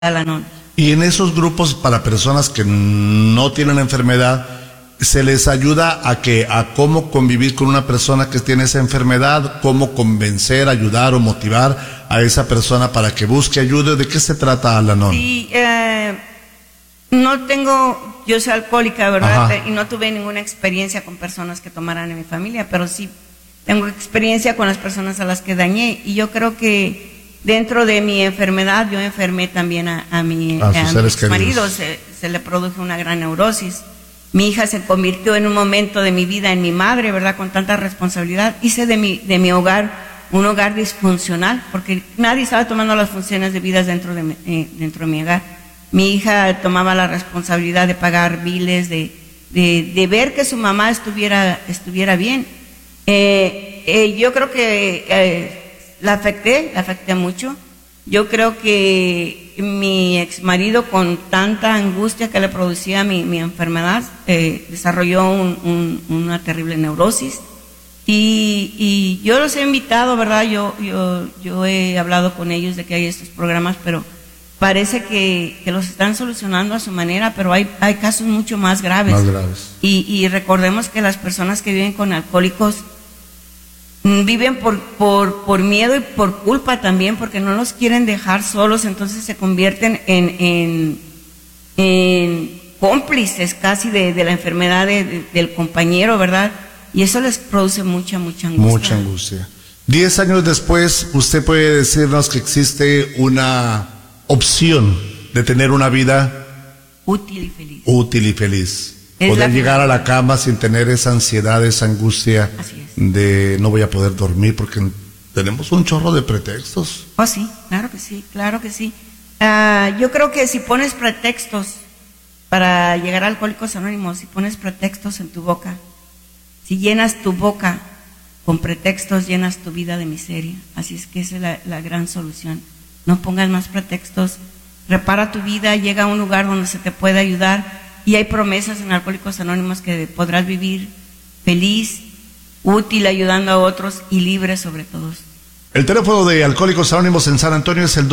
Al-Anon. Y en esos grupos para personas que no tienen enfermedad, se les ayuda a cómo convivir con una persona que tiene esa enfermedad, cómo convencer, ayudar o motivar a esa persona para que busque ayuda. ¿De qué se trata Al-Anon? Sí, yo soy alcohólica, ¿verdad? Ajá. Y no tuve ninguna experiencia con personas que tomaran en mi familia, pero sí tengo experiencia con las personas a las que dañé. Y yo creo que dentro de mi enfermedad, yo enfermé también a mi marido, se le produjo una gran neurosis. Mi hija se convirtió en un momento de mi vida en mi madre, ¿verdad? Con tanta responsabilidad. Hice de mi hogar un hogar disfuncional, porque nadie estaba tomando las funciones debidas dentro de mi hogar. Mi hija tomaba la responsabilidad de pagar biles, de ver que su mamá estuviera bien. Yo creo que la afecté mucho. Yo creo que mi exmarido, con tanta angustia que le producía mi enfermedad, desarrolló una terrible neurosis. Y yo los he invitado, ¿verdad? Yo he hablado con ellos de que hay estos programas, pero parece que los están solucionando a su manera, pero hay casos mucho más graves. Y recordemos que las personas que viven con alcohólicos viven por miedo y por culpa también, porque no los quieren dejar solos, entonces se convierten en cómplices casi de la enfermedad del compañero, ¿verdad? Y eso les produce mucha angustia. Mucha angustia. 10 años después, usted puede decirnos que existe una opción de tener una vida útil y feliz. Poder llegar a la cama sin tener esa ansiedad, esa angustia de no voy a poder dormir, porque tenemos un chorro de pretextos. Oh, sí, claro que sí. Yo creo que si pones pretextos para llegar a Alcohólicos Anónimos, si pones pretextos en tu boca, si llenas tu boca con pretextos, llenas tu vida de miseria. Así es que esa es la gran solución. No pongas más pretextos, repara tu vida, llega a un lugar donde se te puede ayudar, y hay promesas en Alcohólicos Anónimos que podrás vivir feliz, útil, ayudando a otros y libre sobre todo. El teléfono de Alcohólicos Anónimos en San Antonio es el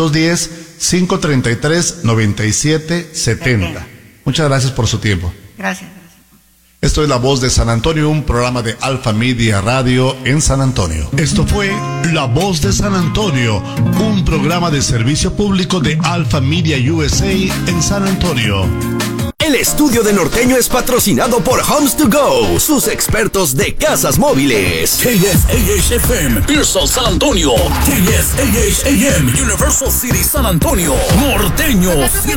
210-533-9770. Muchas gracias por su tiempo. Gracias. Esto es La Voz de San Antonio, un programa de Alfa Media Radio en San Antonio. Esto fue La Voz de San Antonio, un programa de servicio público de Alfa Media USA en San Antonio. El estudio de Norteño es patrocinado por Homes to Go, sus expertos de casas móviles. KSAH-FM, Pearsall, San Antonio. KSAH-AM, Universal City, San Antonio. Norteño,